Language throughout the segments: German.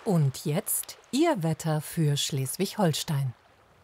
Und jetzt Ihr Wetter für Schleswig-Holstein.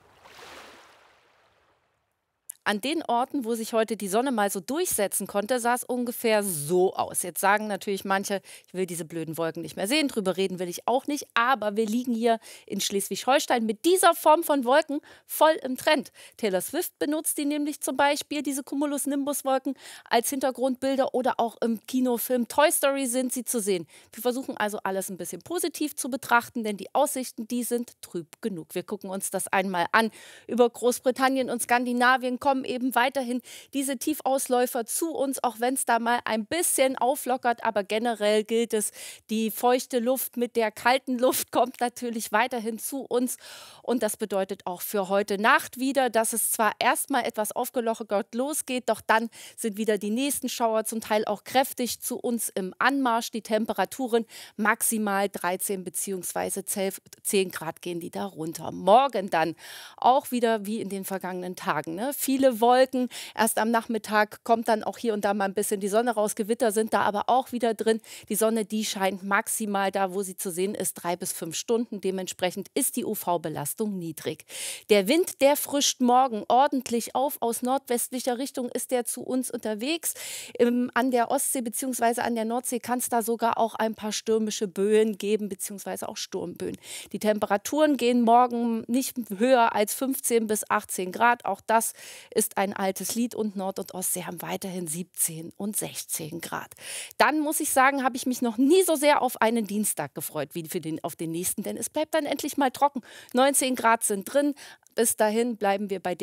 An den Orten, wo sich heute die Sonne mal so durchsetzen konnte, sah es ungefähr so aus. Jetzt sagen natürlich manche, ich will diese blöden Wolken nicht mehr sehen, drüber reden will ich auch nicht, aber wir liegen hier in Schleswig-Holstein mit dieser Form von Wolken voll im Trend. Taylor Swift benutzt die nämlich zum Beispiel, diese Cumulus-Nimbus-Wolken, als Hintergrundbilder oder auch im Kinofilm Toy Story sind sie zu sehen. Wir versuchen also alles ein bisschen positiv zu betrachten, denn die Aussichten, die sind trüb genug. Wir gucken uns das einmal an. Über Großbritannien und Skandinavien kommen eben weiterhin diese Tiefausläufer zu uns, auch wenn es da mal ein bisschen auflockert. Aber generell gilt es, die feuchte Luft mit der kalten Luft kommt natürlich weiterhin zu uns. Und das bedeutet auch für heute Nacht wieder, dass es zwar erstmal etwas aufgelockert losgeht, doch dann sind wieder die nächsten Schauer zum Teil auch kräftig zu uns im Anmarsch. Die Temperaturen maximal 13 bzw. 10 Grad gehen die da runter. Morgen dann auch wieder wie in den vergangenen Tagen. Ne? Viele Wolken. Erst am Nachmittag kommt dann auch hier und da mal ein bisschen die Sonne raus. Gewitter sind da aber auch wieder drin. Die Sonne, die scheint maximal da, wo sie zu sehen ist, 3 bis 5 Stunden. Dementsprechend ist die UV-Belastung niedrig. Der Wind, der frischt morgen ordentlich auf. Aus nordwestlicher Richtung ist der zu uns unterwegs. An der Ostsee bzw. an der Nordsee kann es da sogar auch ein paar stürmische Böen geben bzw. auch Sturmböen. Die Temperaturen gehen morgen nicht höher als 15 bis 18 Grad. Auch das ist ein altes Lied und Nord- und Ostsee haben weiterhin 17 und 16 Grad. Dann muss ich sagen, habe ich mich noch nie so sehr auf einen Dienstag gefreut wie auf den nächsten, denn es bleibt dann endlich mal trocken. 19 Grad sind drin. Bis dahin bleiben wir bei